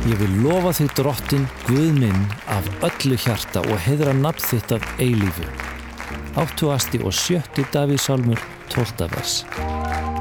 Ég vil lofa þig drottinn, Guð minn, af öllu hjarta og heiðra nafn þitt af eilífu. 87. Davíðssálmur, 12. vers.